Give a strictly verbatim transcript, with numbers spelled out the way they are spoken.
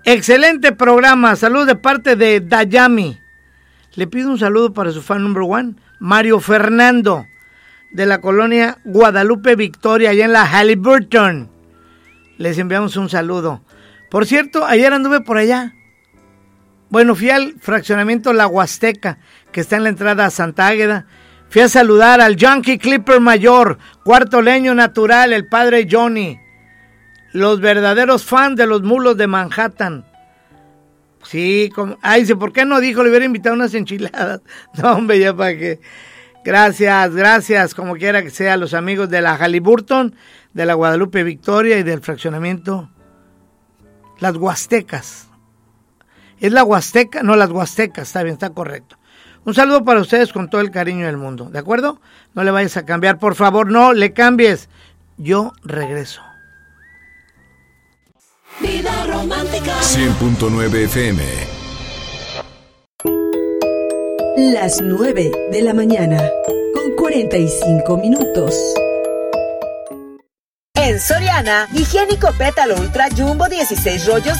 Excelente programa. Salud de parte de Dayami. Le pido un saludo para su fan number one, Mario Fernando, de la colonia Guadalupe Victoria, allá en la Halliburton. Les enviamos un saludo. Por cierto, ayer anduve por allá. Bueno, fui al fraccionamiento La Huasteca, que está en la entrada a Santa Águeda. Fui a saludar al Yankee Clipper Mayor, cuarto leño natural, el padre Johnny. Los verdaderos fans de los mulos de Manhattan. Sí, como, ay, dice, ¿por qué no dijo? Le hubiera invitado unas enchiladas. No, hombre, ya para qué. Gracias, gracias, como quiera que sea, los amigos de la Halliburton, de la Guadalupe Victoria y del fraccionamiento Las Huastecas. ¿Es la Huasteca? No, Las Huastecas, está bien, está correcto. Un saludo para ustedes con todo el cariño del mundo, ¿de acuerdo? No le vayas a cambiar, por favor, no le cambies. Yo regreso. Vida romántica. cien punto nueve F M. Las nueve de la mañana, con cuarenta y cinco minutos. En Soriana, higiénico pétalo ultra jumbo dieciséis rollos